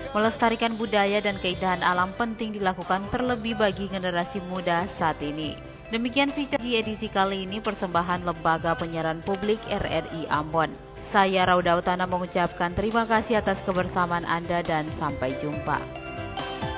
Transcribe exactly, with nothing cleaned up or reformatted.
Melestarikan budaya dan keindahan alam penting dilakukan terlebih bagi generasi muda saat ini. Demikian feature di edisi kali ini persembahan Lembaga Penyiaran Publik R R I Ambon. Saya Rauda Utana mengucapkan terima kasih atas kebersamaan Anda dan sampai jumpa.